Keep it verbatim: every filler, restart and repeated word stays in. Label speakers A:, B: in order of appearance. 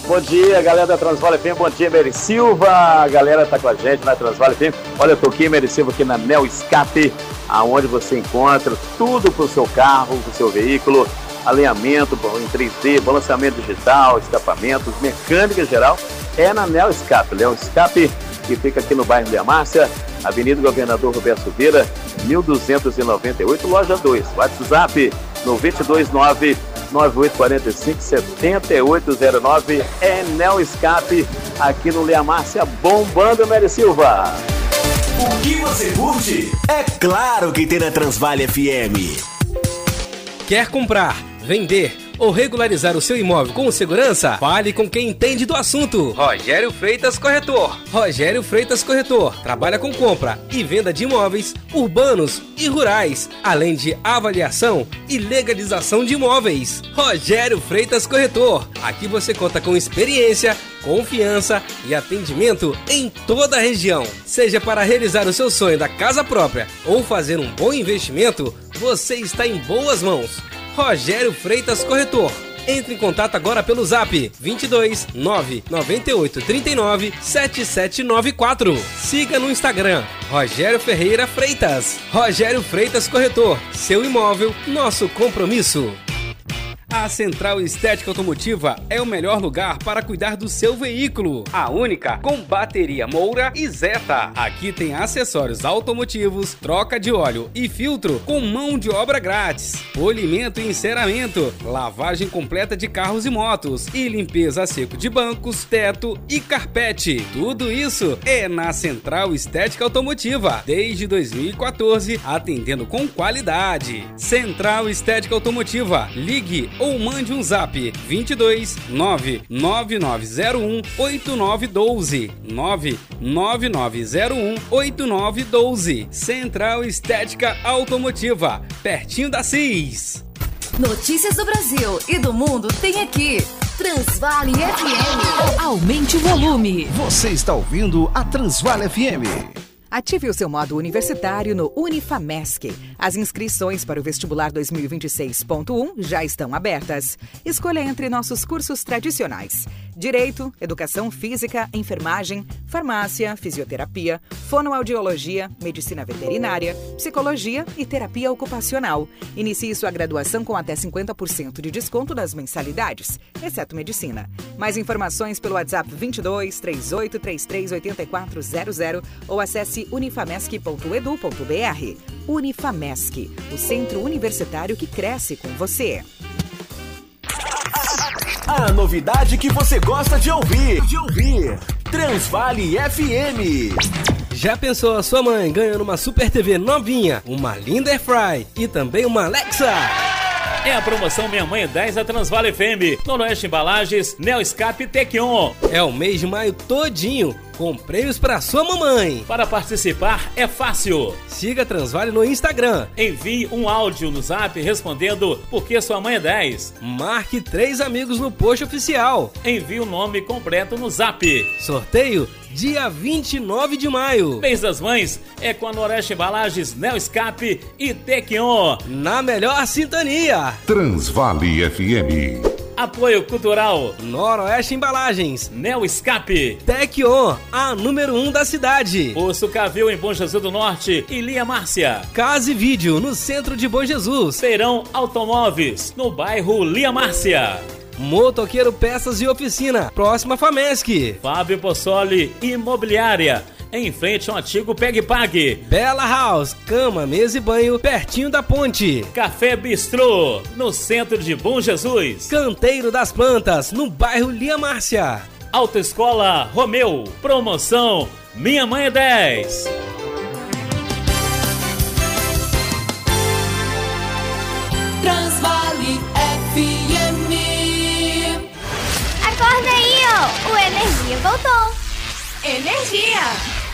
A: Bom dia, galera da Transvale F M. Bom dia, Mary Silva. A galera tá com a gente na Transvale F M. Olha, eu tô aqui, Mary Silva, aqui na Neo Escape, aonde você encontra tudo pro seu carro, pro seu veículo, alinhamento em três D, balanceamento digital, escapamentos, mecânica geral. É na Neo Escape. Neo Escape, que fica aqui no bairro de Amácia, Avenida Governador Roberto Silveira, mil duzentos e noventa e oito, loja dois. WhatsApp nove dois nove, nove oito quatro cinco, sete oito zero nove. É Neo Escape, aqui no Leamácia, bombando, Mary Silva.
B: O que você curte? É claro que tem na Transvale F M.
C: Quer comprar, vender ou regularizar o seu imóvel com segurança? Fale com quem entende do assunto. Rogério Freitas Corretor. Rogério Freitas Corretor trabalha com compra e venda de imóveis urbanos e rurais, além de avaliação e legalização de imóveis. Rogério Freitas Corretor. Aqui você conta com experiência, confiança e atendimento em toda a região. Seja para realizar o seu sonho da casa própria ou fazer um bom investimento, você está em boas mãos. Rogério Freitas Corretor. Entre em contato agora pelo zap vinte e dois, nove nove oito, trinta e nove, sete sete nove quatro. Siga no Instagram Rogério Ferreira Freitas. Rogério Freitas Corretor. Seu imóvel, nosso compromisso. A Central Estética Automotiva é o melhor lugar para cuidar do seu veículo. A única com bateria Moura e Zeta. Aqui tem acessórios automotivos, troca de óleo e filtro com mão de obra grátis, polimento e enceramento, lavagem completa de carros e motos e limpeza a seco de bancos, teto e carpete. Tudo isso é na Central Estética Automotiva, desde dois mil e quatorze, atendendo com qualidade. Central Estética Automotiva. Ligue ou mande um zap vinte e dois, nove nove nove zero um, oito nove um dois, nove nove nove zero um, oito nove um dois. Central Estética Automotiva, pertinho da C I S.
D: Notícias do Brasil e do mundo tem aqui. Transvale F M. Aumente o volume.
E: Você está ouvindo a Transvale F M.
F: Ative o seu modo universitário no Unifamesc. As inscrições para o vestibular dois mil e vinte e seis ponto um já estão abertas. Escolha entre nossos cursos tradicionais: Direito, Educação Física, Enfermagem, Farmácia, Fisioterapia, Fonoaudiologia, Medicina Veterinária, Psicologia e Terapia Ocupacional. Inicie sua graduação com até cinquenta por cento de desconto nas mensalidades, exceto Medicina. Mais informações pelo WhatsApp vinte e dois, trinta e oito, trinta e três, oitenta e quatro zero zero ou acesse unifamesc ponto edu ponto br. Unifamesc, o centro universitário que cresce com você.
B: A novidade que você gosta de ouvir. De ouvir. Transvale F M.
C: Já pensou a sua mãe ganhando uma Super T V novinha, uma linda Airfry e também uma Alexa?
G: É a promoção Minha Mãe é dez da Transvale F M. Noroeste Embalagens, Neo Escape e Tequion.
C: É o mês de maio todinho, com prêmios para sua mamãe.
G: Para participar é fácil.
C: Siga a Transvale no Instagram.
G: Envie um áudio no zap respondendo porque sua mãe é dez.
C: Marque três amigos no post oficial.
G: Envie o nome completo no zap.
C: Sorteio dia vinte e nove de maio.
G: Mês das Mães é com a Noroeste Embalagens, Neo Escape e Tequion.
C: Na melhor sintonia.
H: Transvale F M.
G: Apoio Cultural
C: Noroeste Embalagens,
G: Neo Escape,
C: Tequion, a número um da cidade.
G: Poço Cavil em Bom Jesus do Norte e Lia Márcia.
C: Casa e Vídeo no centro de Bom Jesus.
G: Feirão Automóveis no bairro Lia Márcia.
C: Motoqueiro Peças e Oficina, próxima Famesc.
G: Fábio Possoli Imobiliária, em frente ao antigo Pegue Pague.
C: Bela House, cama, mesa e banho, pertinho da ponte.
G: Café Bistrô, no centro de Bom Jesus.
C: Canteiro das Plantas, no bairro Lia Márcia.
G: Autoescola Romeu, promoção Minha Mãe é dez.
D: Transvale F M.
I: Acorda aí, ó, o Energia voltou.
D: Energia.